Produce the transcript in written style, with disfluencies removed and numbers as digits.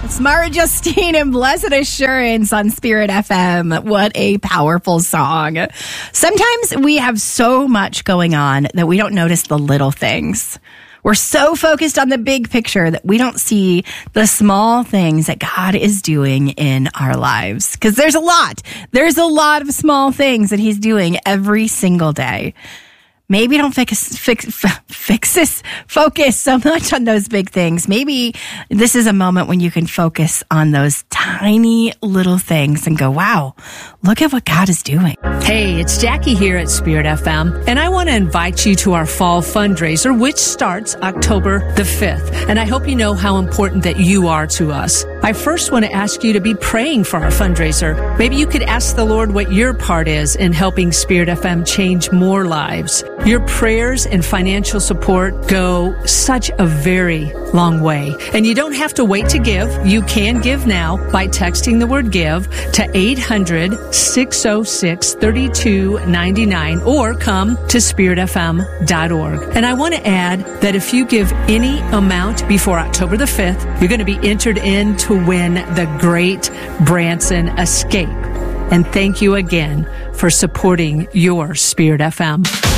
It's Mara Justine and Blessed Assurance on Spirit FM. What a powerful song. Sometimes we have so much going on that we don't notice the little things. We're so focused on the big picture that we don't see the small things that God is doing in our lives. Because there's a lot. There's a lot of small things that He's doing every single day. Maybe don't focus so much on those big things. Maybe this is a moment when you can focus on those tiny little things and go, wow, look at what God is doing. Hey, it's Jackie here at Spirit FM, and I want to invite you to our fall fundraiser, which starts October the 5th. And I hope you know how important that you are to us. I first want to ask you to be praying for our fundraiser. Maybe you could ask the Lord what your part is in helping Spirit FM change more lives. Your prayers and financial support go such a very long way. And you don't have to wait to give. You can give now by texting the word give to 800-606-3299 or come to spiritfm.org. And I want to add that if you give any amount before October the 5th, you're going to be entered in to win the Great Branson Escape. And thank you again for supporting your Spirit FM.